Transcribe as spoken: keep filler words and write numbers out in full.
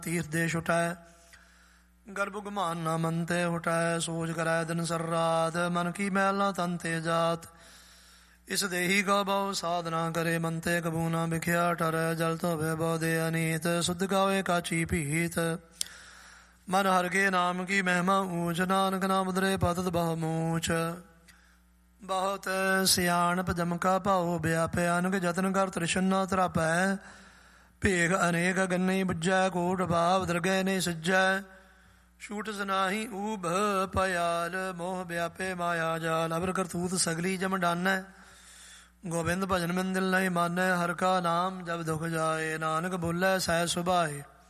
ਤੀਰਥ ਦੇ ਛੁਟੈ। ਗਰਭ ਗੁਮਾਨ ਨਾ ਮਨ ਤੇ ਹੁਟੈ, ਸੋਚ ਕਰੈ ਦਿਨ ਸਰ ਰਾਤ, ਮਨ ਕੀ ਮੈਲ ਨਾ ਤਨ ਤੇ ਜਾਤ। ਇਸ ਦੇਹੀ ਕੋ ਬਹੁ ਸਾਧਨਾ ਕਰੇ, ਮਨ ਤੇ ਕਬੂ ਨਾ ਵਿਖਿਆ ਠਰੈ। ਜਲ ਧੋਵੇ ਬਹੁ ਦੇ ਅਨੀਤ, ਸੁਧ ਗਾਵੇ ਕਾਚੀ ਭੀਤ। ਮਨ ਹਰ ਕੇ ਨਾਮ ਕੀ ਮਹਿਮਾ ਊਚ, ਨਾਨਕ ਨਾਮ ਉਦਰੇ ਪਤਿਤ ਬਹੁ ਮੂਚ। ਬਹੁਤ ਸਿਆਣਪ ਜਮਕਾ ਭਾਉ ਵਿਆਪੈ, ਅਨਕ ਜਤਨ ਕਰ ਤ੍ਰਿਸ਼ਨ ਨਾ ਤਰਾਪੈ। ਭੇਗ ਅਨੇਕ ਗੰਨੀ ਬੁੱਝੈ, ਕੋਟ ਭਾਵ ਦਰਗਹਿ ਨੇ ਸੱਜੈ। ਛੂਟ ਸਨਾਹੀ ਊਭ ਭਿਆਲ, ਮੋਹ ਵਿਆਪੇ ਮਾਇਆ ਜਾਲ। ਅਬਰ ਕਰਤੂਤ ਸਗਲੀ ਜਮ ਡਾਨੈ, ਗੋਬਿੰਦ ਭਜਨ ਬਿਨ ਦਿਲ ਨਹੀਂ ਮਾਨੈ। ਹਰ ਕਾ ਨਾਮ ਜਬ ਦੁਖ ਜਾਏ, ਨਾਨਕ ਬੋਲੇ ਸਹਿ ਸੁਭਾਏ।